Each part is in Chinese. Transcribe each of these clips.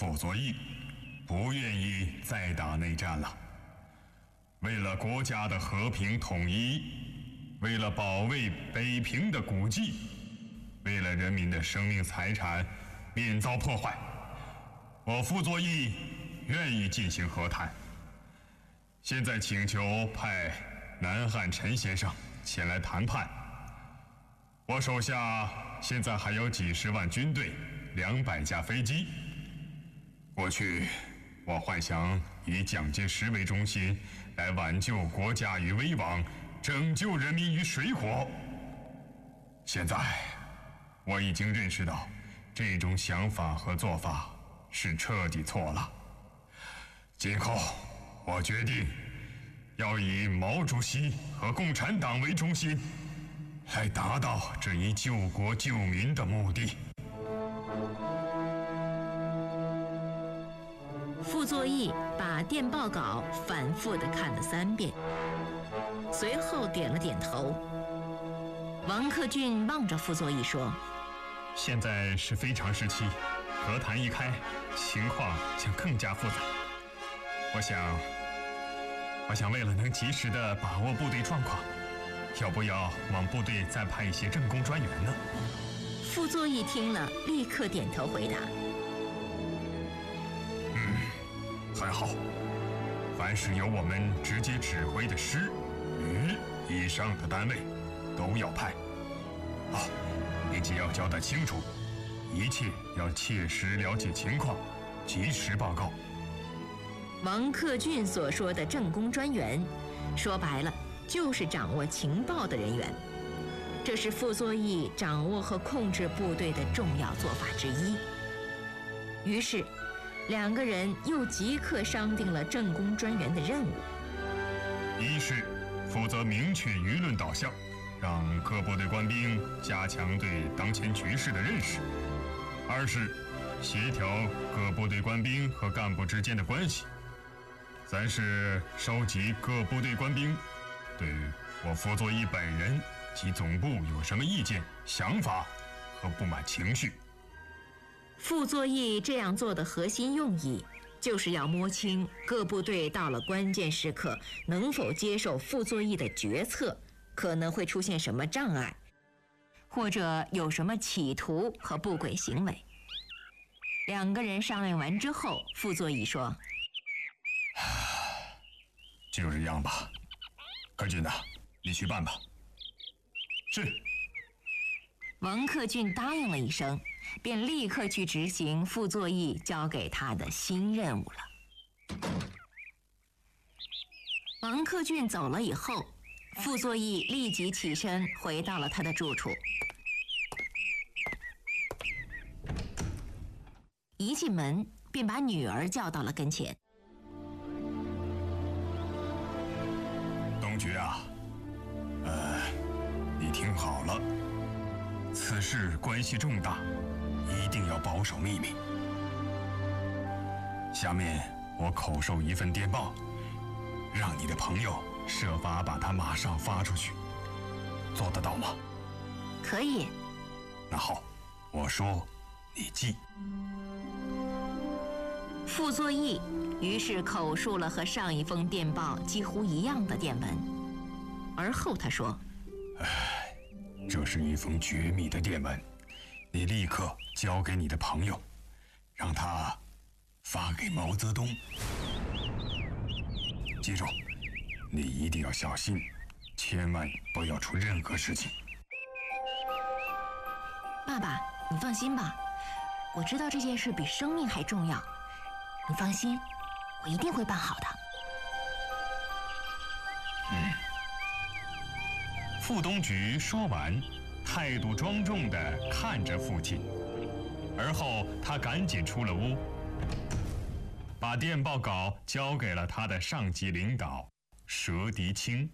傅作义不愿意再打内战了。为了国家的和平统一，为了保卫北平的古迹，为了人民的生命财产免遭破坏，我傅作义愿意进行和谈。现在请求派南汉陈先生前来谈判。我手下现在还有几十万军队，200架飞机。过去我幻想以蒋介石为中心来挽救国家于危亡，拯救人民于水火。现在我已经认识到这种想法和做法是彻底错了。今后我决定要以毛主席和共产党为中心，来达到这一救国救民的目的。 傅作义把电报稿反复地看了3遍，随后点了点头。王克俊望着傅作义说：“ 现在是非常时期，和谈一开，情况将更加复杂。我想为了能及时地把握部队状况，要不要往部队再派一些政工专员呢？” 傅作义听了，立刻点头回答：“ 很好，凡是由我们直接指挥的师、旅以上的单位，都要派。并且要交代清楚，一切要切实了解情况，及时报告。” 王克俊所说的政工专员，说白了就是掌握情报的人员，这是傅作义掌握和控制部队的重要做法之一。于是2个人又即刻商定了政工专员的任务： 一是负责明确舆论导向，让各部队官兵加强对当前局势的认识；二是协调各部队官兵和干部之间的关系；三是收集各部队官兵对我傅作义本人及总部有什么意见、想法和不满情绪。 傅作义这样做的核心用意，就是要摸清各部队到了关键时刻能否接受傅作义的决策，可能会出现什么障碍，或者有什么企图和不轨行为。2个人商量完之后，傅作义说：“ 就这样吧，克俊呐，你去办吧。”是。 王克俊答应了一声，便立刻去执行傅作义交给他的新任务了。王克俊走了以后，傅作义立即起身回到了他的住处。一进门便把女儿叫到了跟前：“ 东菊啊，你听好了，此事关系重大，一定要保守秘密。下面我口授一份电报，让你的朋友设法把它马上发出去，做得到吗？”“ 可以。”“ 那好，我说你记。” 傅作义于是口述了和上一封电报几乎一样的电文，而后他说：“ 这是一封绝密的电文，你立刻交给你的朋友，让他发给毛泽东。记住，你一定要小心，千万不要出任何事情。”“ 爸爸，你放心吧，我知道这件事比生命还重要。你放心，我一定会办好的。” 傅东菊说完，态度庄重地看着父亲，而后他赶紧出了屋，把电报稿交给了他的上级领导佘迪清。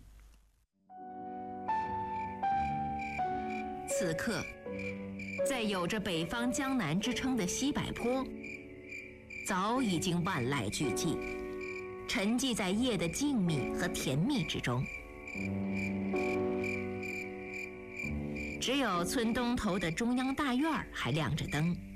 此刻，在有着北方江南之称的西柏坡，早已经万籁俱寂，沉寂在夜的静谧和甜蜜之中。只有村东头的中央大院还亮着灯，